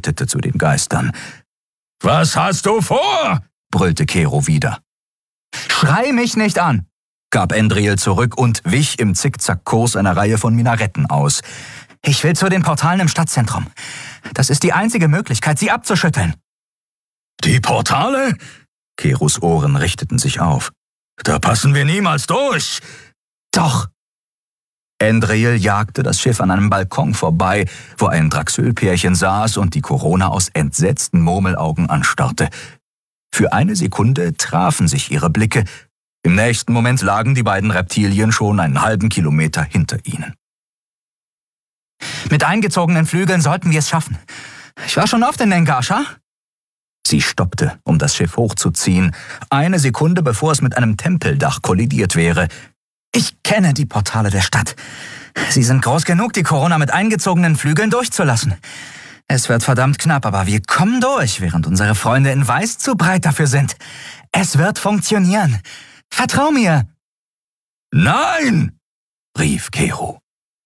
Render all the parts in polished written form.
deutete zu den Geistern. »Was hast du vor?« brüllte Kero wieder. »Schrei mich nicht an«, gab Endriel zurück und wich im Zickzackkurs einer Reihe von Minaretten aus. »Ich will zu den Portalen im Stadtzentrum. Das ist die einzige Möglichkeit, sie abzuschütteln.« »Die Portale?« Keros Ohren richteten sich auf. »Da passen wir niemals durch.« »Doch!« Endriel jagte das Schiff an einem Balkon vorbei, wo ein Draxylpärchen saß und die Corona aus entsetzten Murmelaugen anstarrte. Für eine Sekunde trafen sich ihre Blicke. Im nächsten Moment lagen die beiden Reptilien schon einen halben Kilometer hinter ihnen. »Mit eingezogenen Flügeln sollten wir es schaffen. Ich war schon oft in Nengascha.« Sie stoppte, um das Schiff hochzuziehen, eine Sekunde bevor es mit einem Tempeldach kollidiert wäre. »Ich kenne die Portale der Stadt. Sie sind groß genug, die Corona mit eingezogenen Flügeln durchzulassen. Es wird verdammt knapp, aber wir kommen durch, während unsere Freunde in Weiß zu breit dafür sind. Es wird funktionieren. Vertrau mir!« »Nein!« rief Kero.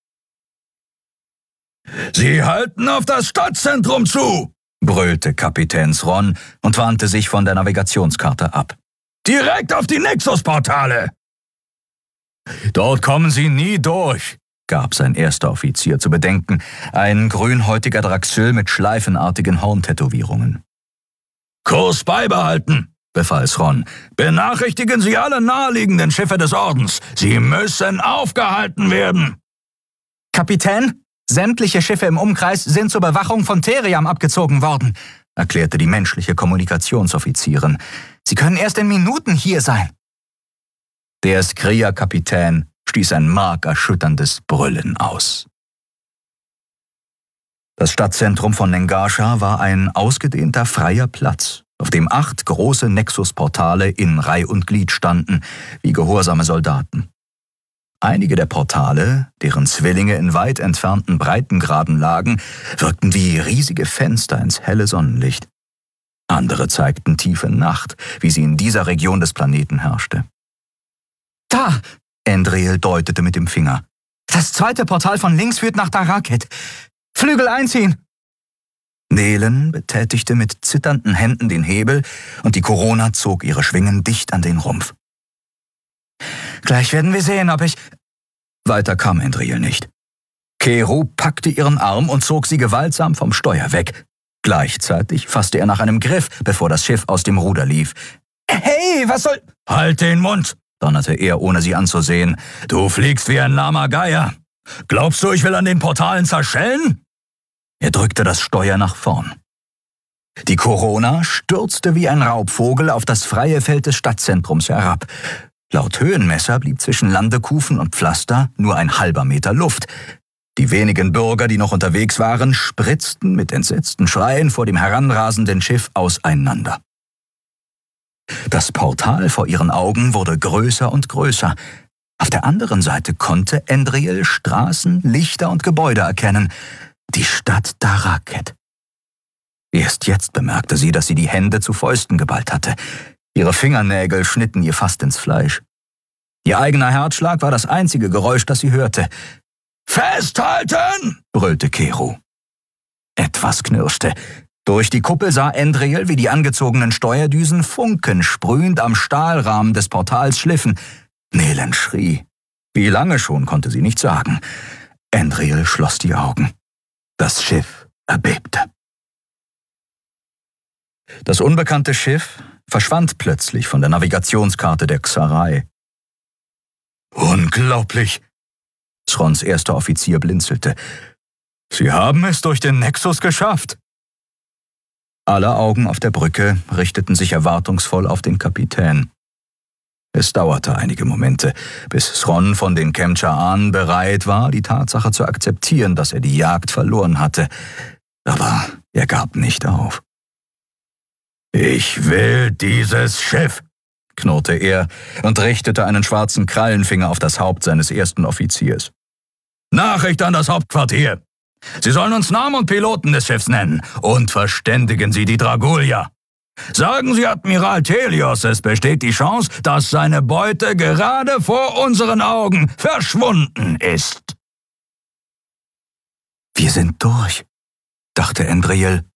»Sie halten auf das Stadtzentrum zu!« brüllte Kapitän Thron und wandte sich von der Navigationskarte ab. »Direkt auf die Nexus-Portale!« »Dort kommen Sie nie durch«, gab sein erster Offizier zu bedenken, ein grünhäutiger Draxyl mit schleifenartigen Horntätowierungen. »Kurs beibehalten«, befahl Thron. »Benachrichtigen Sie alle naheliegenden Schiffe des Ordens. Sie müssen aufgehalten werden.« »Kapitän, sämtliche Schiffe im Umkreis sind zur Bewachung von Theriam abgezogen worden«, erklärte die menschliche Kommunikationsoffizierin. »Sie können erst in Minuten hier sein.« Der Skria-Kapitän stieß ein markerschütterndes Brüllen aus. Das Stadtzentrum von Nengascha war ein ausgedehnter freier Platz, auf dem 8 große Nexus-Portale in Reih und Glied standen, wie gehorsame Soldaten. Einige der Portale, deren Zwillinge in weit entfernten Breitengraden lagen, wirkten wie riesige Fenster ins helle Sonnenlicht. Andere zeigten tiefe Nacht, wie sie in dieser Region des Planeten herrschte. »Da!« Endriel deutete mit dem Finger. »Das zweite Portal von links führt nach Daraket. Flügel einziehen!« Nelen betätigte mit zitternden Händen den Hebel und die Corona zog ihre Schwingen dicht an den Rumpf. »Gleich werden wir sehen, ob ich...« Weiter kam Endriel nicht. Kero packte ihren Arm und zog sie gewaltsam vom Steuer weg. Gleichzeitig fasste er nach einem Griff, bevor das Schiff aus dem Ruder lief. »Hey, was soll...« »Halt den Mund«, donnerte er, ohne sie anzusehen. »Du fliegst wie ein lahmer Geier. Glaubst du, ich will an den Portalen zerschellen?« Er drückte das Steuer nach vorn. Die Corona stürzte wie ein Raubvogel auf das freie Feld des Stadtzentrums herab. Laut Höhenmesser blieb zwischen Landekufen und Pflaster nur ein halber Meter Luft. Die wenigen Bürger, die noch unterwegs waren, spritzten mit entsetzten Schreien vor dem heranrasenden Schiff auseinander. Das Portal vor ihren Augen wurde größer und größer. Auf der anderen Seite konnte Endriel Straßen, Lichter und Gebäude erkennen. Die Stadt Daraket. Erst jetzt bemerkte sie, dass sie die Hände zu Fäusten geballt hatte. Ihre Fingernägel schnitten ihr fast ins Fleisch. Ihr eigener Herzschlag war das einzige Geräusch, das sie hörte. »Festhalten!« brüllte Kero. Etwas knirschte. Durch die Kuppel sah Endriel, wie die angezogenen Steuerdüsen funkensprühend am Stahlrahmen des Portals schliffen. Nelen schrie. Wie lange schon, konnte sie nicht sagen. Endriel schloss die Augen. Das Schiff erbebte. Das unbekannte Schiff verschwand plötzlich von der Navigationskarte der Xarei. »Unglaublich!« Throns erster Offizier blinzelte. »Sie haben es durch den Nexus geschafft!« Alle Augen auf der Brücke richteten sich erwartungsvoll auf den Kapitän. Es dauerte einige Momente, bis Thron von den Kemcha-Ahnen bereit war, die Tatsache zu akzeptieren, dass er die Jagd verloren hatte. Aber er gab nicht auf. »Ich will dieses Schiff«, knurrte er und richtete einen schwarzen Krallenfinger auf das Haupt seines ersten Offiziers. »Nachricht an das Hauptquartier! Sie sollen uns Namen und Piloten des Schiffs nennen und verständigen Sie die Dragulia. Sagen Sie Admiral Telios, es besteht die Chance, dass seine Beute gerade vor unseren Augen verschwunden ist.« »Wir sind durch«, dachte Endriel